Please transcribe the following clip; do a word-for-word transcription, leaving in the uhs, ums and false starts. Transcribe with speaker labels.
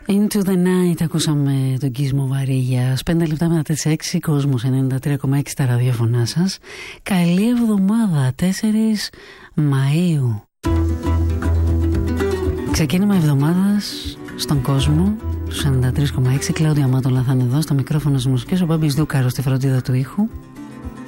Speaker 1: Into the night ακούσαμε τον Κίσμο Βαρύγιας. Πέντε λεπτά μετά τις έξι, Κόσμος ενενήντα τρία κόμμα έξι τα ραδιοφωνά σας. Καλή εβδομάδα, τέσσερις Μαΐου. Ξεκίνημα εβδομάδας στον κόσμο, στους ενενήντα τρία κόμμα έξι. Κλάουδια Μάτολα θα είναι εδώ, στο μικρόφωνο της μουσικής, ο Μπάμπης Δούκαρος στη φροντίδα του ήχου.